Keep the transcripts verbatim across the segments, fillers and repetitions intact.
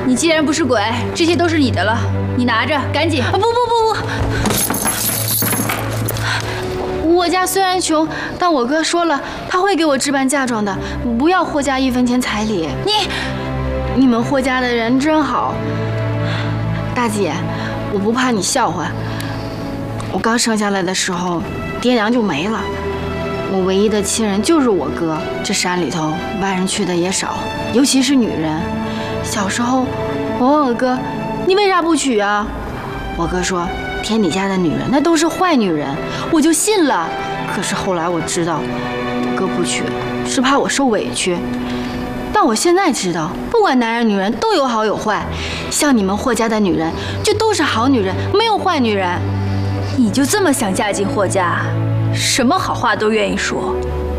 你既然不是鬼，这些都是你的了，你拿着，赶紧！啊不不不不，我家虽然穷，但我哥说了，他会给我置办嫁妆的，不要霍家一分钱彩礼。你，你们霍家的人真好。大姐，我不怕你笑话。我刚生下来的时候，爹娘就没了，我唯一的亲人就是我哥。这山里头外人去的也少，尤其是女人。小时候，我问我哥，你为啥不娶啊？我哥说，天底下的女人那都是坏女人，我就信了。可是后来我知道，我哥不娶是怕我受委屈。但我现在知道，不管男人女人都有好有坏，像你们霍家的女人就都是好女人，没有坏女人。 你就这么想嫁进霍家，什么好话都愿意说。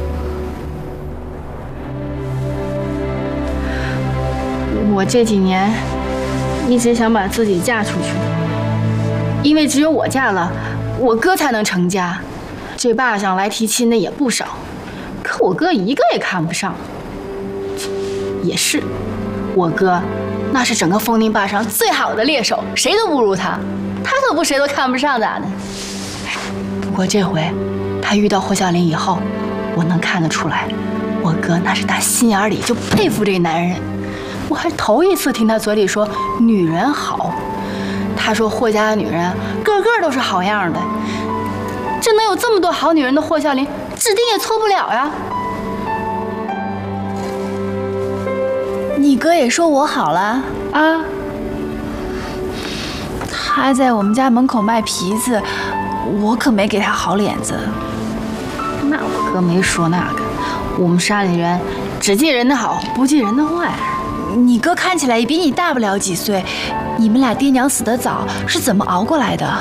我这几年一直想把自己嫁出去，因为只有我嫁了，我哥才能成家。这坝上来提亲的也不少，可我哥一个也看不上。也是，我哥那是整个枫林坝上最好的猎手，谁都不如他，他可不谁都看不上咋的？不过这回他遇到霍小林以后，我能看得出来，我哥那是打心眼里就佩服这男人。我还头一次听他嘴里说女人好，他说霍家的女人个个都是好样的，这能有这么多好女人的霍小林，指定也错不了呀。 你哥也说我好了啊？ 他在我们家门口卖皮子，我可没给他好脸子。 那我哥没说那个，我们山里人只记人的好，不记人的坏。 你哥看起来也比你大不了几岁，你们俩爹娘死得早，是怎么熬过来的？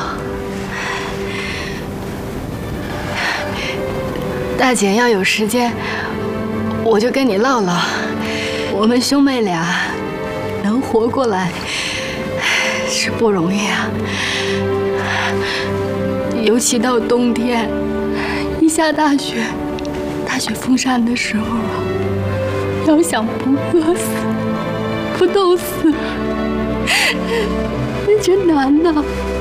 大姐要有时间，我就跟你唠唠。我们兄妹俩能活过来是不容易啊，尤其到冬天，一下大雪，大雪封山的时候啊，要想不饿死，不冻死，那真难呐。